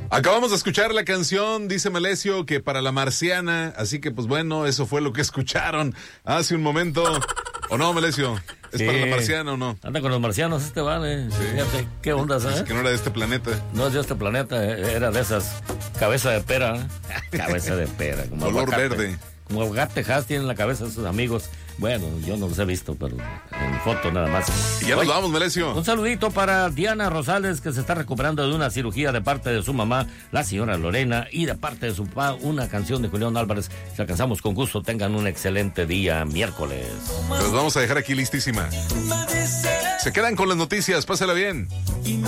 Acabamos de escuchar la canción, dice Melesio, que para la marciana, así que pues bueno, eso fue lo que escucharon hace un momento. ¿O no, Melesio? ¿Es para la marciana o no? Anda con los marcianos, vale. Sí. Fíjate, ¿qué onda, sabes? Es que no era de este planeta. No es de este planeta, era de esas cabeza de pera. Cabeza de pera. Como color aguacate. Verde. Como aguacate Haas tienen la cabeza de sus amigos. Bueno, yo no los he visto, pero en foto nada más. Y ya nos vamos, Melesio. Un saludito para Diana Rosales, que se está recuperando de una cirugía de parte de su mamá, la señora Lorena, y de parte de su papá, una canción de Julián Álvarez. Si alcanzamos con gusto, tengan un excelente día miércoles. Los vamos a dejar aquí listísima. Se quedan con las noticias, pásala bien.